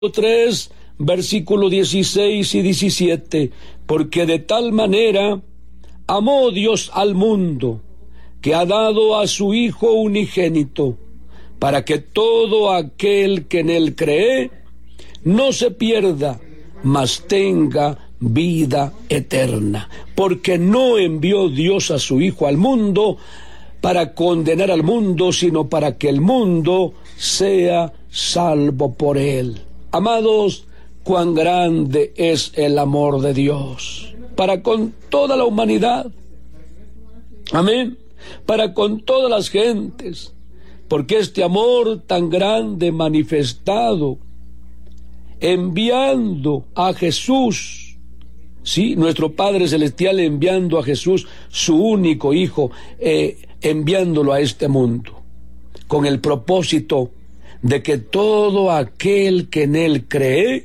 3, versículo 16 y 17, porque de tal manera amó Dios al mundo, que ha dado a su Hijo unigénito, para que todo aquel que en él cree no se pierda, mas tenga vida eterna. Porque no envió Dios a su Hijo al mundo para condenar al mundo, sino para que el mundo sea salvo por él. Amados, cuán grande es el amor de Dios para con toda la humanidad. Amén. Para con todas las gentes, porque este amor tan grande manifestado, enviando a Jesús, sí, nuestro Padre Celestial enviando a Jesús, su único Hijo, enviándolo a este mundo, con el propósito de que todo aquel que en él cree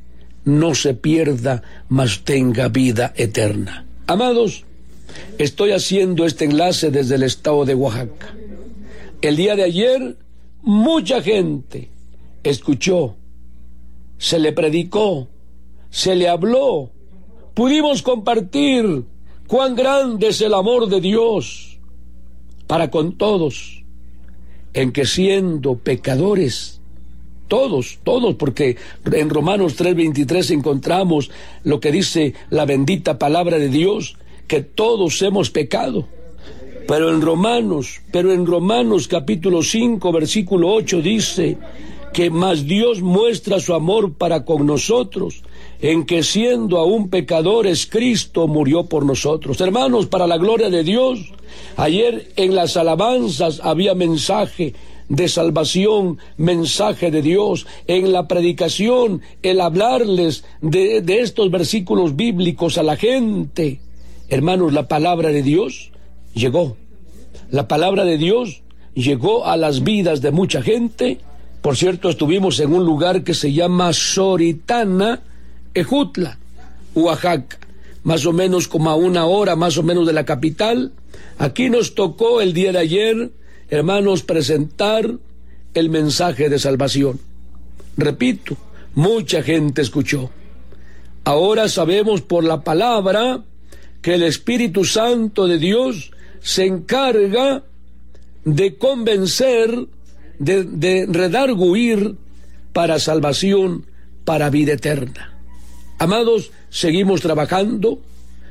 no se pierda, mas tenga vida eterna. Amados, estoy haciendo este enlace desde el estado de Oaxaca. El día de ayer, mucha gente escuchó, se le predicó, se le habló, pudimos compartir cuán grande es el amor de Dios para con todos, en que siendo pecadores, todos, porque en Romanos 3:23 encontramos lo que dice la bendita palabra de Dios, que todos hemos pecado. Pero en Romanos capítulo 5, versículo 8 dice que más Dios muestra su amor para con nosotros, en que siendo aún pecadores, Cristo murió por nosotros. Hermanos, para la gloria de Dios, ayer en las alabanzas había mensaje de salvación, mensaje de Dios. En la predicación, el hablarles de estos versículos bíblicos a la gente. Hermanos, la palabra de Dios llegó. La palabra de Dios llegó a las vidas de mucha gente. Por cierto, estuvimos en un lugar que se llama Soritana, Ejutla, Oaxaca, más o menos como a 1 hora más o menos de la capital. Aquí nos tocó el día de ayer, hermanos, presentar el mensaje de salvación. Repito, mucha gente escuchó. Ahora sabemos por la palabra que el Espíritu Santo de Dios se encarga de convencer, de redarguir para salvación, para vida eterna. Amados, seguimos trabajando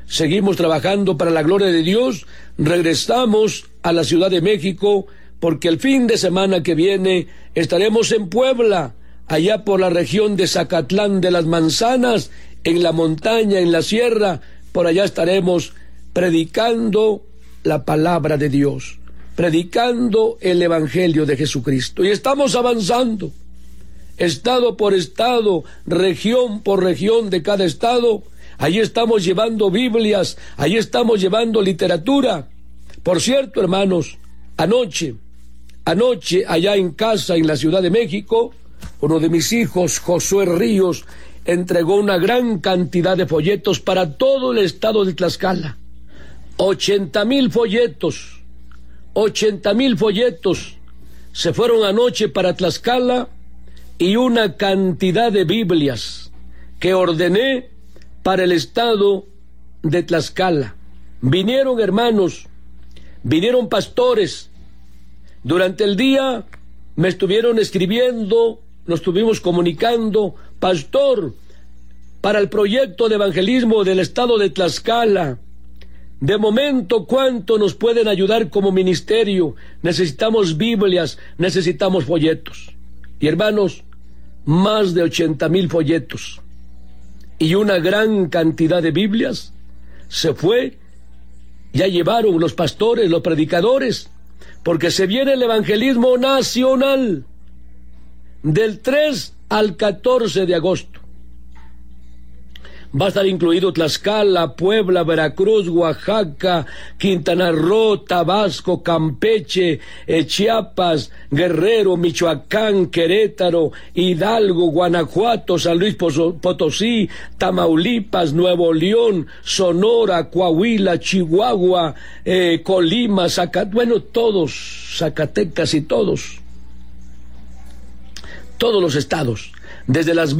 para la gloria de Dios. Regresamos a la Ciudad de México porque el fin de semana que viene estaremos en Puebla, allá por la región de Zacatlán de las Manzanas, en la montaña, en la sierra. Por allá estaremos predicando la palabra de Dios, predicando el Evangelio de Jesucristo. Y estamos avanzando, estado por estado, región por región de cada estado. Allí estamos llevando Biblias, allí estamos llevando literatura. Por cierto, hermanos, anoche, allá en casa, en la Ciudad de México, uno de mis hijos, Josué Ríos, entregó una gran cantidad de folletos para todo el estado de Tlaxcala. 80,000 folletos. 80,000 folletos se fueron anoche para Tlaxcala, y una cantidad de Biblias que ordené para el estado de Tlaxcala. Vinieron hermanos, vinieron pastores. Durante el día me estuvieron escribiendo, nos estuvimos comunicando: pastor, para el proyecto de evangelismo del estado de Tlaxcala, de momento, ¿cuánto nos pueden ayudar como ministerio? Necesitamos Biblias, necesitamos folletos. Y hermanos, más de 80,000 folletos y una gran cantidad de Biblias se fue. Ya llevaron los pastores, los predicadores, porque se viene el evangelismo nacional del 3 al 14 de agosto. Va a estar incluido Tlaxcala, Puebla, Veracruz, Oaxaca, Quintana Roo, Tabasco, Campeche, Chiapas, Guerrero, Michoacán, Querétaro, Hidalgo, Guanajuato, San Luis Potosí, Tamaulipas, Nuevo León, Sonora, Coahuila, Chihuahua, Colima, todos, Zacatecas y todos los estados. desde las